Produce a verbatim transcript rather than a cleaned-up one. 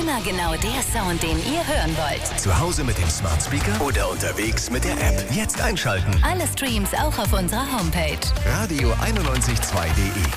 Immer genau der Sound, den ihr hören wollt. Zu Hause mit dem Smart Speaker oder unterwegs mit der App. Jetzt einschalten. Alle Streams auch auf unserer Homepage. Radio einundneunzig Komma zwei punkt de.